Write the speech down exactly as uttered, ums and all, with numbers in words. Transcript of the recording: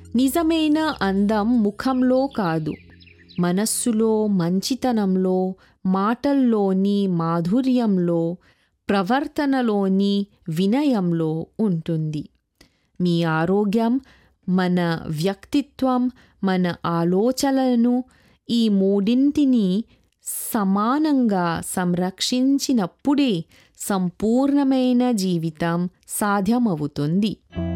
నిజమైన అందం ముఖంలో కాదు, మనస్సులో, మంచితనంలో, మాటల్లోని మాధుర్యంలో, ప్రవర్తనలోని వినయంలో ఉంటుంది. మీ ఆరోగ్యం, మన వ్యక్తిత్వం, మన ఆలోచనలను ఈ మూడింటిని సమానంగా సంరక్షించినప్పుడే సంపూర్ణమైన జీవితం సాధ్యమవుతుంది.